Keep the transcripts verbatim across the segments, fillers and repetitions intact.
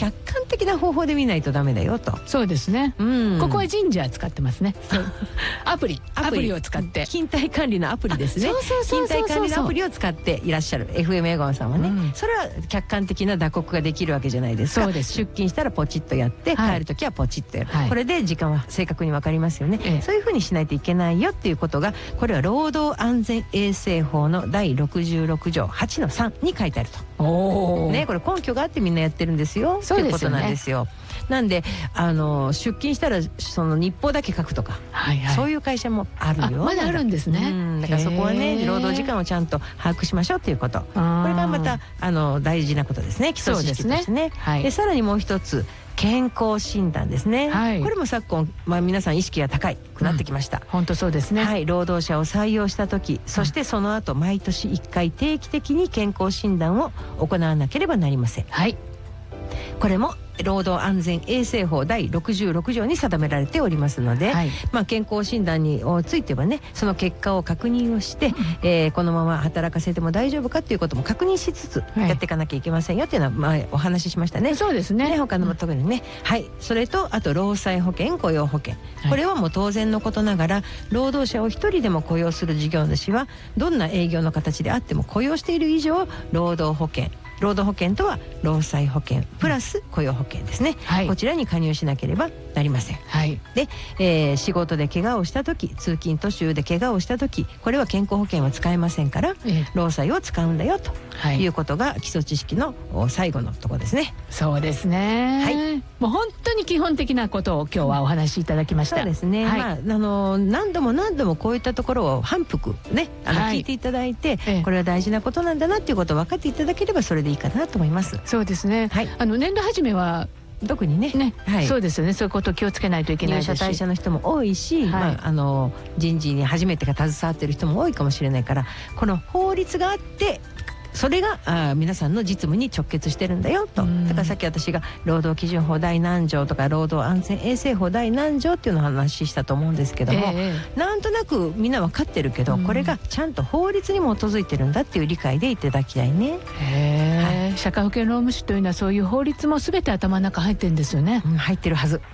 客観的な方法で見ないとダメだよと。 そうですね、うん、ここは神社使ってますね。アプリアプリを使って勤怠管理のアプリですね。勤怠管理のアプリを使っていらっしゃる エフエム 江川さんはね、うん、それは客観的な打刻ができるわけじゃないですか。 そうです。 出勤したらポチッとやって、はい、帰るときはポチッとやる、はい、これで時間は正確に分かりますよね、ええ、そういうふうにしないといけないよっていうことが、これは労働安全衛生法のだいろくじゅうろくじょうはちのさんに書いてあると。おー、ね、これ根拠があってみんなやってるんですよ。 そうですよね。 ということなんですよ。なんであの出勤したらその日報だけ書くとか、はいはい、そういう会社もあるよ。 まだあるんですね。 うん、だからそこはね、労働時間をちゃんと把握しましょうということ、これがまたあの大事なことですね、基礎知識としてね。で、はい、さらにもう一つ、健康診断ですね、はい、これも昨今、まあ、皆さん意識が高くなってきました、うん、 本当そうですね、 はい、労働者を採用した時、そしてその後毎年いっかい定期的に健康診断を行わなければなりません。はい、これも労働安全衛生法だいろくじゅうろくじょうに定められておりますので、はい、まあ、健康診断についてはね、その結果を確認をして、うん、えー、このまま働かせても大丈夫かということも確認しつつやっていかなきゃいけませんよっていうのは、まあ、お話ししましたね。 そうですね。 ね、他のところにね、うん、はい、それとあと労災保険、雇用保険、はい、これはもう当然のことながら、労働者を一人でも雇用する事業主はどんな営業の形であっても雇用している以上、労働保険、労働保険とは労災保険プラス雇用保険ですね、はい、こちらに加入しなければなりません、はい、で、えー、仕事で怪我をした時、通勤途中で怪我をした時、これは健康保険は使えませんから、えー、労災を使うんだよということが基礎知識の最後のところですね。 そうですね、はい、もう本当に基本的なことを今日はお話しいただきました。 そうですね、はい、まあ、あの何度も何度もこういったところを反復ね、あの、はい、聞いていただいて、えー、これは大事なことなんだなっていうことを分かっていただければそれでいいかなと思います。 そうですね、はい、あの年度始めは特にね、 ね、はい、そうですよね。そういうことを気をつけないといけないですし、 入社退社の人も多いし、はい、まあ、あの人事に初めてが携わっている人も多いかもしれないから、この法律があってそれがあ皆さんの実務に直結してるんだよと。だからさっき私が労働基準法第何条とか労働安全衛生法第何条っていうのを話したと思うんですけども、えー、なんとなくみんな分かってるけど、これがちゃんと法律に基づいてるんだっていう理解でいただきたいね。 へー、はい、社会保険労務士というのはそういう法律も全て頭の中入ってるんですよね、 うん、入ってるはず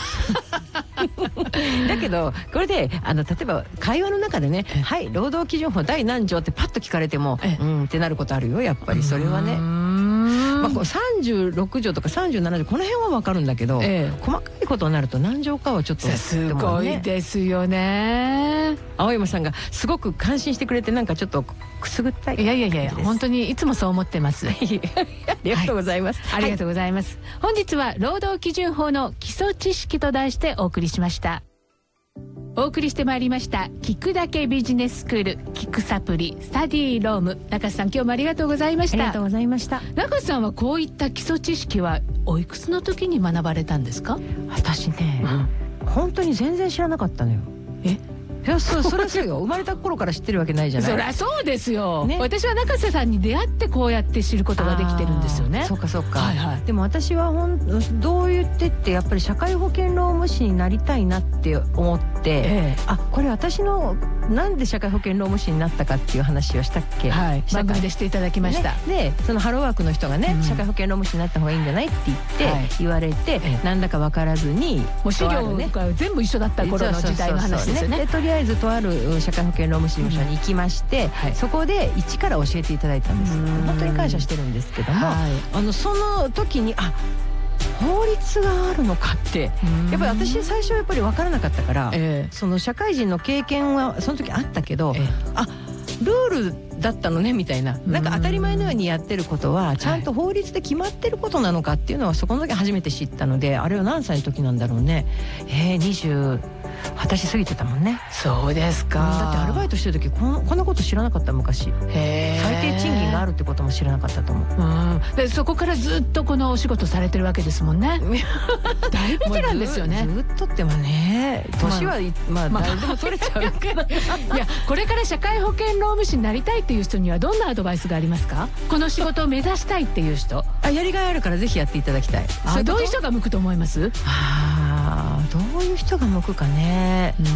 だけどこれであの例えば会話の中でね「はい労働基準法第何条」ってパッと聞かれても「うん」ってなることあるよ、やっぱり。それはね、まあ、こうさんじゅうろくじょうとかさんじゅうななじょう、この辺は分かるんだけど、ええ、細かいことになると何条かはちょっと、ね、 すごいですよね。 青山さんがすごく感心してくれて、なんかちょっとくすぐったい。 いやいやいや、本当にいつもそう思ってますありがとうございます、 はい、ありがとうございます、はい、本日は労働基準法の基礎知識と題してお送りしました。お送りしてまいりました聞くだけビジネススクール聞くサプリスタディローム、中瀬さん、今日もありがとうございました。 ありがとうございました。 中瀬さんはこういった基礎知識はおいくつの時に学ばれたんですか？ 私ね、うん、本当に全然知らなかったのよ。えいや、そそりゃそうよ。生まれた頃から知ってるわけないじゃない。 そりゃそうですよ、ね、私は中瀬さんに出会ってこうやって知ることができてるんですよね。 そうかそうか、はいはい、でも私はほんどう言ってってやっぱり社会保険労務士になりたいなって思って、ええ、あ、これ私のなんで社会保険労務士になったかっていう話をしたっけ、 はい、番組でしていただきました、 ね、でそのハローワークの人がね、うん、社会保険労務士になった方がいいんじゃないって言って、はい、言われて、ええ、なんだか分からずに、 もう資料が全部一緒だった頃の時代の話ですよね。 でとりあえずとある社会保険労務士事務所に行きまして、うん、はい、そこで一から教えていただいたんです。本当に感謝してるんですけども、はい、あのその時にあ法律があるのかってやっぱり私最初はやっぱり分からなかったから、えー、その社会人の経験はその時あったけど、えー、あルールだったのねみたいな、なんか当たり前のようにやってることはちゃんと法律で決まってることなのかっていうのはそこの時初めて知ったので、あれは何歳の時なんだろうね。えー、にじゅうはたち過ぎてたもんね。 そうですか。 だってアルバイトしてる時こんこんなこと知らなかった昔。へ最低賃金があるってことも知らなかったと思う。うん、 でそこからずっとこのお仕事されてるわけですもんね。大ベテランですよね。 ずっとってもね、年はまあ、まあ、誰でも取れちゃうけどいや、これから社会保険労務士になりたいっていう人にはどんなアドバイスがありますか？この仕事を目指したいっていう人。 あ、やりがいあるからぜひやっていただきたい。 あ、どういう人が向くと思います？ ああ、どういう人が向くかね。うん、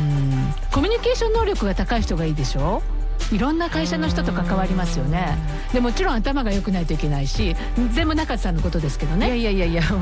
コミュニケーション能力が高い人がいいでしょ。いろんな会社の人と関わりますよね。でもちろん頭が良くないといけないし、全部中津さんのことですけどね。 いやいやいやいや